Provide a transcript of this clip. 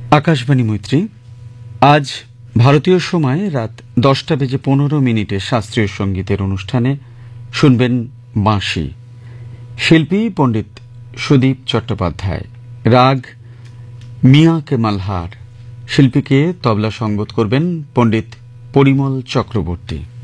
আকাশবাণী মৈত্রী। আজ ভারতীয় সময় রাত 10:15 শাস্ত্রীয় সঙ্গীতের অনুষ্ঠানে শুনবেন বাঁশি। শিল্পী পণ্ডিত সুদীপ চট্টোপাধ্যায়। রাগ মিয়া কে মালহার। শিল্পীকে তবলা সঙ্গত করবেন পণ্ডিত পরিমল চক্রবর্তী।